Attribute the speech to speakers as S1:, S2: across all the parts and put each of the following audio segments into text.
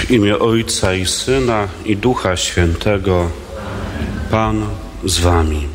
S1: W imię Ojca i Syna i Ducha Świętego. Pan z wami.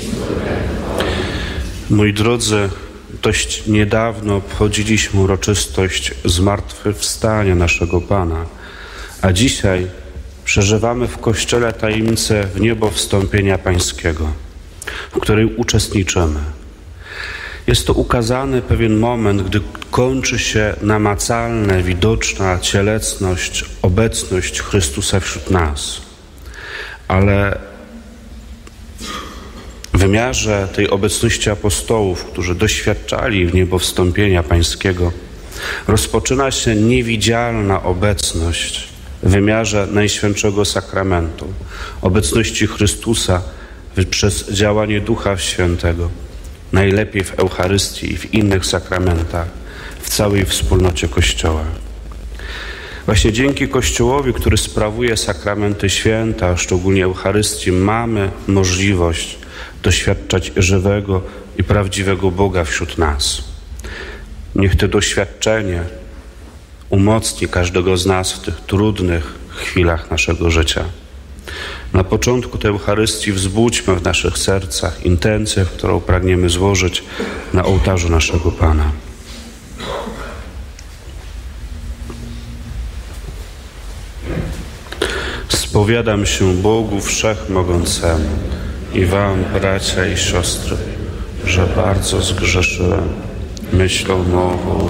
S1: Moi drodzy, dość niedawno obchodziliśmy uroczystość zmartwychwstania naszego Pana, a dzisiaj przeżywamy w Kościele tajemnicę wniebowstąpienia Pańskiego, w której uczestniczymy. Jest to ukazany pewien moment, gdy kończy się namacalna, widoczna cielesność, obecność Chrystusa wśród nas. Ale w wymiarze tej obecności apostołów, którzy doświadczali wniebowstąpienia Pańskiego, rozpoczyna się niewidzialna obecność w wymiarze Najświętszego Sakramentu, obecności Chrystusa przez działanie Ducha Świętego, najlepiej w Eucharystii i w innych sakramentach, w całej wspólnocie Kościoła. Właśnie dzięki Kościołowi, który sprawuje sakramenty święte, a szczególnie Eucharystii, mamy możliwość doświadczać żywego i prawdziwego Boga wśród nas. Niech to doświadczenie umocni każdego z nas w tych trudnych chwilach naszego życia. Na początku tej Eucharystii wzbudźmy w naszych sercach intencję, którą pragniemy złożyć na ołtarzu naszego Pana. Spowiadam się Bogu Wszechmogącemu i wam, bracia i siostry, że bardzo zgrzeszyłem myślą, mową,